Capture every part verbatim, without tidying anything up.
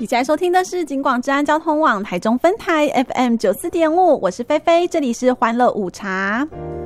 你现在收听的是警广治安交通网台中分台 F M 九十四点五， 我是菲菲，这里是欢乐午茶。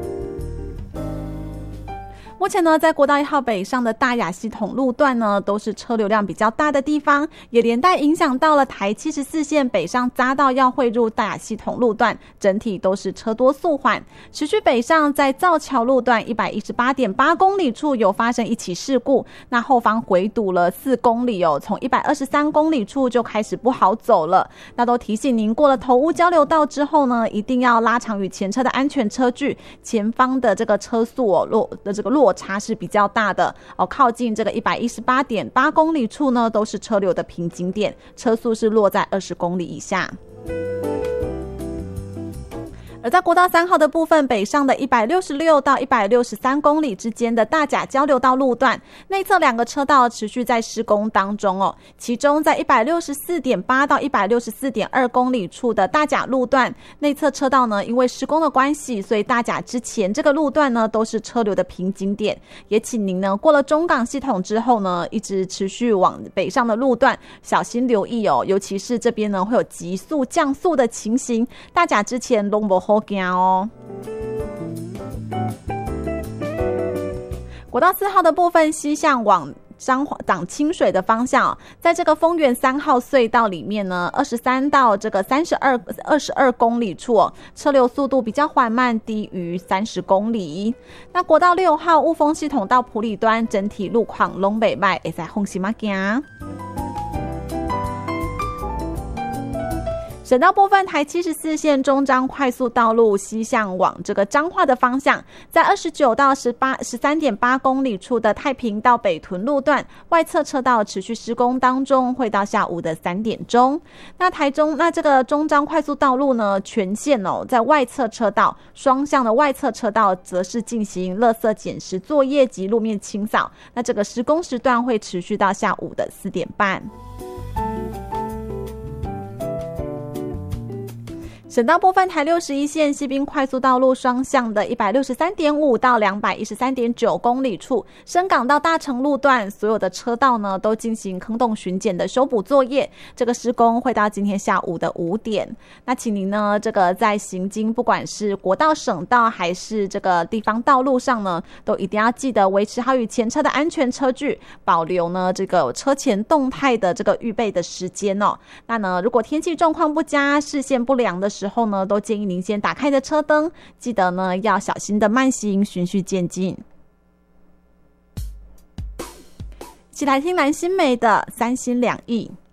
目前呢，在国道一号北上的大雅系统路段呢，都是车流量比较大的地方，也连带影响到了台七十四线北上匝道要汇入大雅系统路段，整体都是车多速缓。持续北上，在造桥路段一百一十八点八公里处有发生一起事故，那后方回堵了四公里哦，从一百二十三公里处就开始不好走了。那都提醒您，过了头屋交流道之后呢，一定要拉长与前车的安全车距，前方的这个车速哦落的这个落差是比较大的哦，靠近这个一百一十八点八公里处呢，都是车流的瓶颈点，车速是落在二十公里以下。而在国道三号的部分，北上的一百六十六到一百六十三公里之间的大甲交流道路段，内侧两个车道持续在施工当中哦。其中在一百六十四点八到一百六十四点二公里处的大甲路段，内侧车道呢，因为施工的关系，所以大甲之前这个路段呢都是车流的瓶颈点。也请您呢过了中港系统之后呢，一直持续往北上的路段小心留意哦，尤其是这边呢会有急速降速的情形，大甲之前都不好行哦。国道四号的部分西向往彰港清水的方向、哦、在这个丰原三号隧道里面呢，二十三到这个三十二二十二公里处、哦、车流速度比较缓慢，低于三十公里。那国道六号雾峰系统到埔里端整体路况拢不错，可以放心嘛行。省道部分，台七十四线中彰快速道路西向往这个彰化的方向，在二十九到十八十三点八公里处的太平到北屯路段外侧车道持续施工当中，会到下午的三点钟。那台中那这个中彰快速道路呢，全线哦，在外侧车道双向的外侧车道则是进行垃圾捡拾作业及路面清扫。那这个施工时段会持续到下午的四点半。省道部分，台六十一线西滨快速道路双向的一百六十三点五到两百一十三点九公里处，深港到大城路段所有的车道呢都进行坑洞巡检的修补作业，这个施工会到今天下午的五点。那请您呢这个在行经不管是国道、省道还是这个地方道路上呢，都一定要记得维持好与前车的安全车距，保留呢这个车前动态的这个预备的时间哦。那呢如果天气状况不佳、视线不良的时候之后呢，都建议您先打开的车灯，记得呢要小心的慢行，循序渐进。一起来听蓝心湄的《三心两意》。